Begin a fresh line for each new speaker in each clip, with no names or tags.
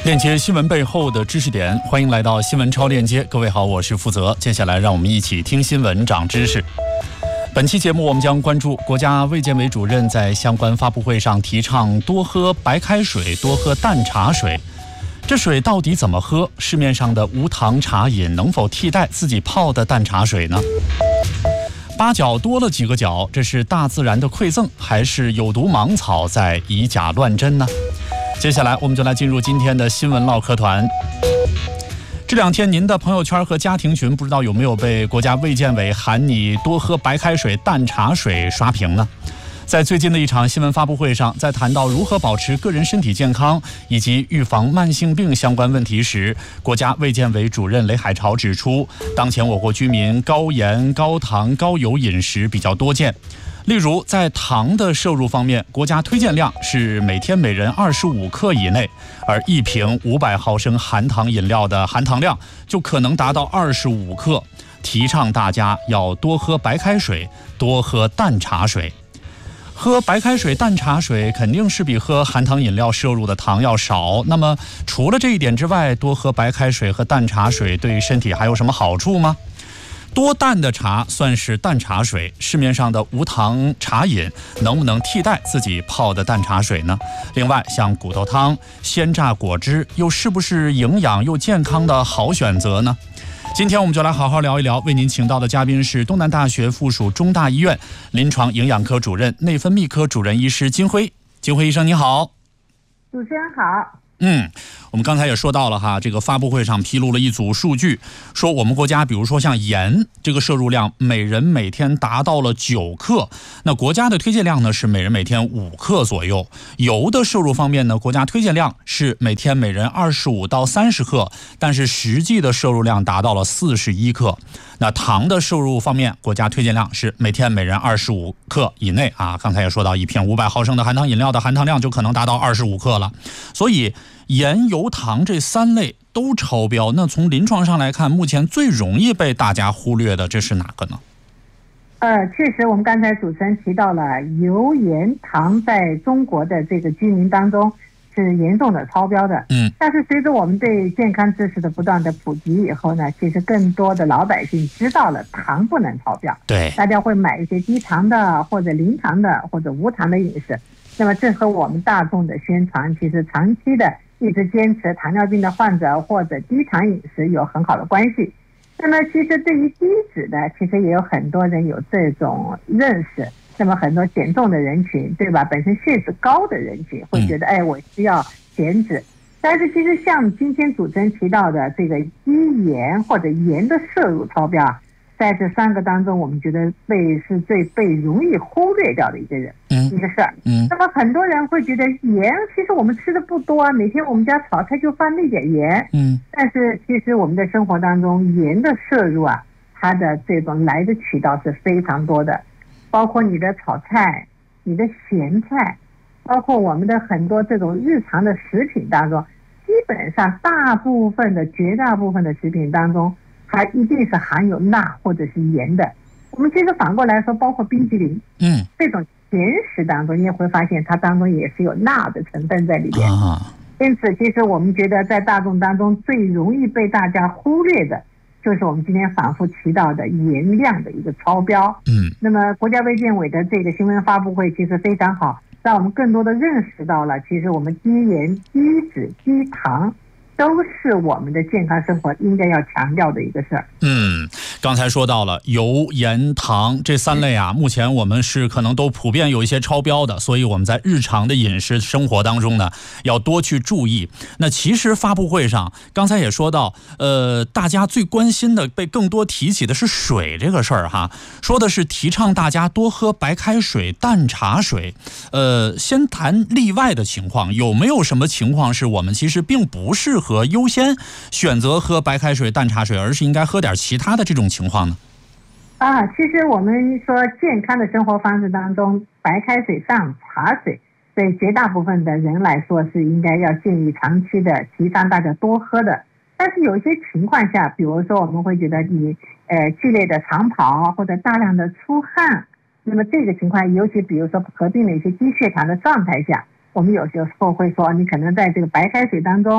链接新闻背后的知识点，欢迎来到新闻超链接。各位好，我是负责。接下来让我们一起听新闻长知识。本期节目我们将关注国家卫健委主任在相关发布会上提倡多喝白开水，多喝淡茶水。这水到底怎么喝？市面上的无糖茶饮能否替代自己泡的淡茶水呢？八角多了几个角，这是大自然的馈赠，还是有毒芒草在以假乱真呢？接下来我们就来进入今天的新闻唠嗑团。这两天您的朋友圈和家庭群不知道有没有被国家卫健委喊你多喝白开水、淡茶水刷屏呢？在最近的一场新闻发布会上，在谈到如何保持个人身体健康以及预防慢性病相关问题时，国家卫健委主任雷海潮指出，当前我国居民高盐、高糖、高油饮食比较多见。例如，在糖的摄入方面，国家推荐量是每天每人25克以内，而一瓶500毫升含糖饮料的含糖量就可能达到25克。提倡大家要多喝白开水，多喝淡茶水。喝白开水、淡茶水肯定是比喝含糖饮料摄入的糖要少。那么，除了这一点之外，多喝白开水和淡茶水对身体还有什么好处吗？多淡的茶算是淡茶水？市面上的无糖茶饮能不能替代自己泡的淡茶水呢？另外，像骨头汤、鲜榨果汁，又是不是营养又健康的好选择呢？今天我们就来好好聊一聊。为您请到的嘉宾是东南大学附属中大医院临床营养科主任、内分泌科主任医师金辉。金辉医生你好。
主持人好。
我们刚才也说到了哈，这个发布会上披露了一组数据，说我们国家比如说像盐这个摄入量，每人每天达到了9克，那国家的推荐量呢是每人每天5克左右。油的摄入方面呢，国家推荐量是每天每人25到30克，但是实际的摄入量达到了41克。那糖的摄入方面，国家推荐量是每天每人25克以内啊。刚才也说到，一瓶500毫升的含糖饮料的含糖量就可能达到25克了。所以盐、油、糖这3类都超标，那从临床上来看，目前最容易被大家忽略的这是哪个呢？
确实我们刚才主持人提到了油、盐、糖在中国的这个居民当中是严重的超标的。但是随着我们对健康知识的不断的普及以后呢，其实更多的老百姓知道了糖不能超标。
对，
大家会买一些低糖的或者零糖的或者无糖的饮食。那么这和我们大众的宣传其实长期的一直坚持糖尿病的患者或者低糖饮食有很好的关系。那么其实对于低脂的，其实也有很多人有这种认识。那么很多减重的人群，对吧？本身血脂高的人群会觉得，我需要减脂。但是其实像今天主持人提到的这个低盐或者盐的摄入超标，在这3个当中，我们觉得是最被容易忽略掉的一个事儿。那么很多人会觉得盐，其实我们吃的不多啊，每天我们家炒菜就放那点盐。但是其实我们的生活当中盐的摄入啊，它的这种来的渠道是非常多的，包括你的炒菜、你的咸菜，包括我们的很多这种日常的食品当中，基本上绝大部分的食品当中，它一定是含有钠或者是盐的。我们其实反过来说，包括冰淇淋，这种甜食当中，你也会发现它当中也是有钠的成分在里边。因此，其实我们觉得在大众当中最容易被大家忽略的，就是我们今天反复提到的盐量的一个超标。那么国家卫健委的这个新闻发布会其实非常好，让我们更多的认识到了，其实我们低盐、低脂、低糖都是我们的健康生活应该要强调的一个事儿。
刚才说到了油、盐、糖这3类啊，目前我们是可能都普遍有一些超标的，所以我们在日常的饮食生活当中呢，要多去注意。那其实发布会上，刚才也说到，大家最关心的、被更多提起的是水这个事儿哈，说的是提倡大家多喝白开水、淡茶水。先谈例外的情况，有没有什么情况是我们其实并不适合优先选择喝白开水、淡茶水，而是应该喝点其他的这种情况呢？
其实我们说健康的生活方式当中，白开水、淡茶水对绝大部分的人来说是应该要建议长期的提倡大家多喝的。但是有一些情况下，比如说我们会觉得你剧烈的长跑或者大量的出汗，那么这个情况，尤其比如说合并了一些低血糖的状态下，我们有些时候会说，你可能在这个白开水当中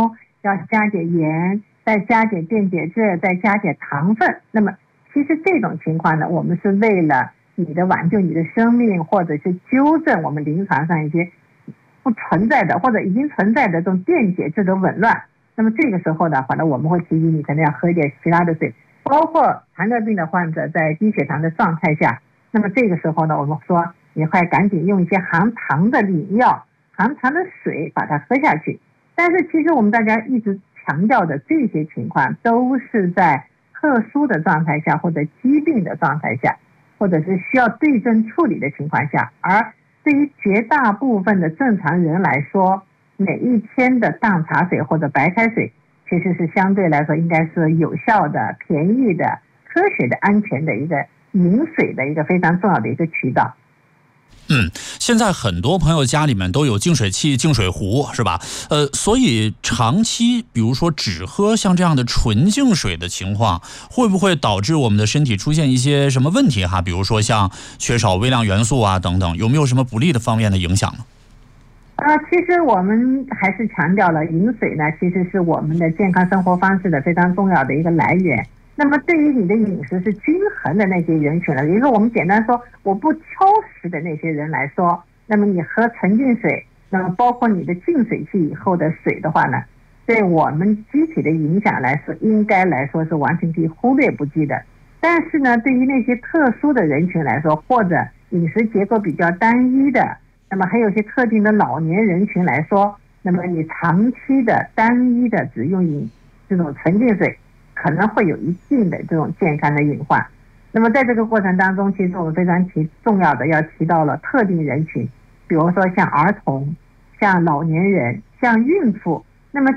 要加点盐，再加点电解质，再加点糖分。那么其实这种情况呢，我们是为了挽救你的生命，或者是纠正我们临床上一些不存在的或者已经存在的这种电解质的紊乱。那么这个时候的话呢，我们会提醒你可能要喝一点其他的水，包括糖尿病的患者在低血糖的状态下，那么这个时候呢，我们说你快赶紧用一些含糖的饮料、含糖的水把它喝下去。但是其实我们大家一直强调的这些情况都是在特殊的状态下，或者疾病的状态下，或者是需要对症处理的情况下。而对于绝大部分的正常人来说，每一天的淡茶水或者白开水其实是相对来说应该是有效的、便宜的、科学的、安全的一个饮水的一个非常重要的一个渠道。
现在很多朋友家里面都有净水器、净水壶，是吧？所以长期比如说只喝像这样的纯净水的情况，会不会导致我们的身体出现一些什么问题哈？比如说像缺少微量元素啊等等，有没有什么不利的方面的影响呢？
其实我们还是强调了饮水呢，其实是我们的健康生活方式的非常重要的一个来源。那么对于你的饮食是均衡的那些人群呢，也就是我们简单说我不挑食的那些人来说，那么你喝纯净水，那么包括你的净水器以后的水的话呢，对我们机体的影响来说，应该来说是完全可以忽略不计的。但是呢，对于那些特殊的人群来说，或者饮食结构比较单一的，那么还有些特定的老年人群来说，那么你长期的单一的只用这种纯净水，可能会有一定的这种健康的隐患。那么在这个过程当中，其实我们非常重要的要提到了特定人群，比如说像儿童、像老年人、像孕妇。那么